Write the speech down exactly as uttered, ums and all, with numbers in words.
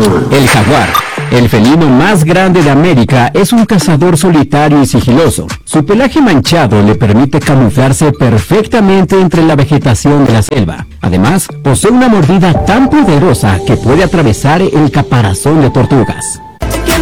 El jaguar, el felino más grande de América, es un cazador solitario y sigiloso. Su pelaje manchado le permite camuflarse perfectamente entre la vegetación de la selva. Además, posee una mordida tan poderosa que puede atravesar el caparazón de tortugas.